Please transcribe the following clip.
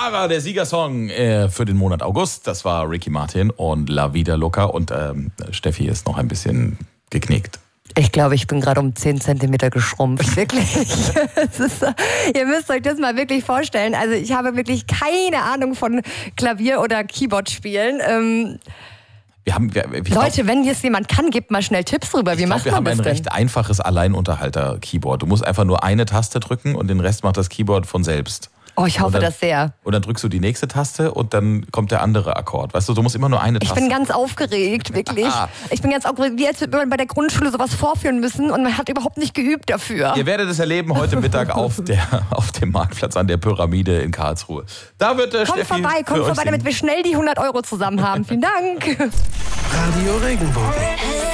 Para, der Siegersong für den Monat August. Das war Ricky Martin und La Vida Loca. Und Steffi ist noch ein bisschen geknickt. Ich glaube, ich bin gerade um 10 Zentimeter geschrumpft, wirklich. Ihr müsst euch das mal wirklich vorstellen. Also ich habe wirklich keine Ahnung von Klavier- oder Keyboard-Spielen. Leute, wenn jetzt jemand kann, gebt mal schnell Tipps drüber. Wie macht man das denn? Wir haben ein recht einfaches Alleinunterhalter-Keyboard. Du musst einfach nur eine Taste drücken und den Rest macht das Keyboard von selbst. Oh, ich hoffe das sehr. Und dann drückst du die nächste Taste und dann kommt der andere Akkord. Weißt du, du musst immer nur eine Taste. Ich bin ganz aufgeregt, wirklich. Ich bin ganz aufgeregt, wie als würde man bei der Grundschule sowas vorführen müssen und man hat überhaupt nicht geübt dafür. Ihr werdet es erleben heute Mittag auf dem Marktplatz an der Pyramide in Karlsruhe. Da wird Kommt vorbei, damit wir schnell die 100 € zusammen haben. Vielen Dank. Radio Regenbogen.